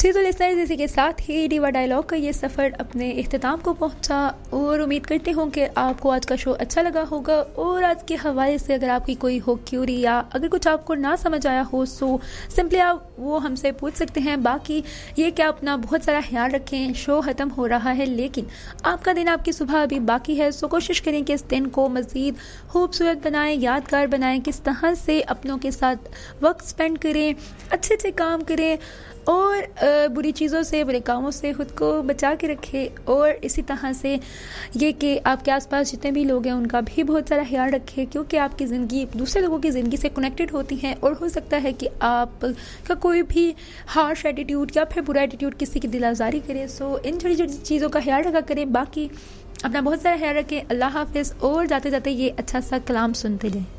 तो लिसनर्स, इसी के साथ ही डीवा डायलॉग का ये सफ़र अपने इख्तिताम को पहुंचा और उम्मीद करती हूँ कि आपको आज का शो अच्छा लगा होगा। और आज के हवाले से अगर आपकी कोई हो क्यूरी या अगर कुछ आपको ना समझ आया हो सो सिंपली आप वो हमसे पूछ सकते हैं। बाकी ये कि अपना बहुत सारा ख्याल रखें। शो ख़त्म हो रहा है लेकिन आपका दिन, आपकी सुबह अभी बाकी है, सो कोशिश करें कि इस दिन को मज़ीद खूबसूरत बनाएं, यादगार बनाएं, किस तरह से अपनों के साथ वक्त स्पेंड करें, अच्छे अच्छे काम करें और बुरी चीज़ों से, बुरे कामों से खुद को बचा के रखें। और इसी तरह से ये कि आपके आसपास जितने भी लोग हैं उनका भी बहुत सारा ख्याल रखें, क्योंकि आपकी ज़िंदगी दूसरे लोगों की ज़िंदगी से कनेक्टेड होती हैं और हो सकता है कि आपका कोई भी हार्श एटीट्यूड या फिर बुरा एटीट्यूड किसी की दिल आज़ारी करे। सो इन छोटी छोटी चीज़ों का ख्याल रखा करें। बाकी अपना बहुत सारा ख्याल रखें। अल्लाह हाफिज़। और जाते जाते ये अच्छा सा कलाम सुनते जाएं।